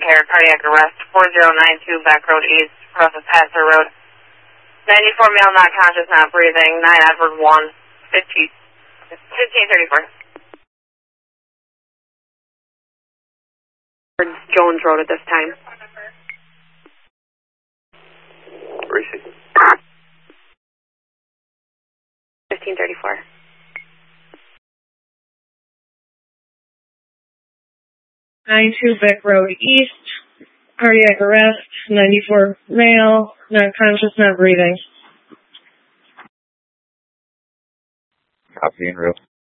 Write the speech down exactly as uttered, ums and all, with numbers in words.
here, cardiac arrest, four zero nine two Beck Road East, across the Passer Road. ninety-four male, not conscious, not breathing, nine Edward one, fifteen thirty-four. Jones Road at this time. Receive. fifteen thirty-four. nine two Beck Road East, cardiac arrest, ninety-four male, not conscious, not breathing. Copy en route.